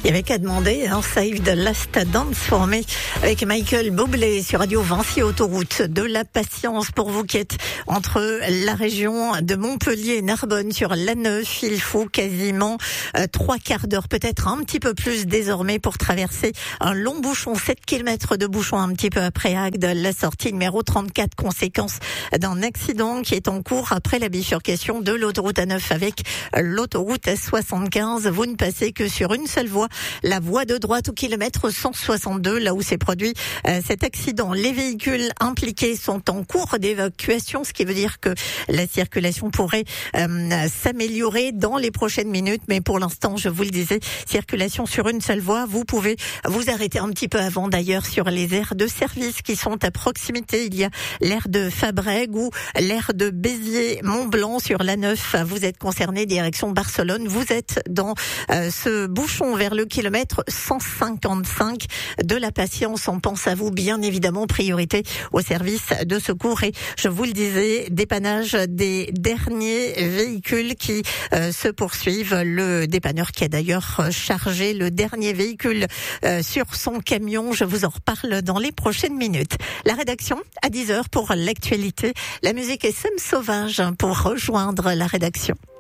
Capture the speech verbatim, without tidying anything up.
Il y avait qu'à demander, hein, Save the Last Dance for Me avec Michael Bublé sur Radio Vinci, autoroute de la patience pour vous qui êtes entre la région de Montpellier et Narbonne sur l'A neuf. Il faut quasiment euh, trois quarts d'heure, peut-être un petit peu plus désormais pour traverser un long bouchon, sept kilomètres de bouchon un petit peu après Agde, la sortie numéro trente-quatre, conséquence d'un accident qui est en cours après la bifurcation de l'autoroute A neuf avec l'autoroute soixante-quinze. Vous ne passez que sur une seule voie, la voie de droite au kilomètre cent soixante-deux, là où s'est produit euh, cet accident. Les véhicules impliqués sont en cours d'évacuation, ce qui veut dire que la circulation pourrait euh, s'améliorer dans les prochaines minutes. Mais pour l'instant, je vous le disais, circulation sur une seule voie. Vous pouvez vous arrêter un petit peu avant d'ailleurs sur les aires de service qui sont à proximité. Il y a l'aire de Fabrègues ou l'aire de Béziers-Mont-Blanc sur l'A neuf. Vous êtes concerné direction Barcelone. Vous êtes dans euh, ce bouchon vers le kilomètre cent cinquante-cinq de la patience. On pense à vous, bien évidemment, priorité au service de secours. Et je vous le disais, dépannage des derniers véhicules qui euh, se poursuivent. Le dépanneur qui a d'ailleurs chargé le dernier véhicule euh, sur son camion. Je vous en reparle dans les prochaines minutes. La rédaction à dix heures pour l'actualité. La musique est Sème Sauvage pour rejoindre la rédaction.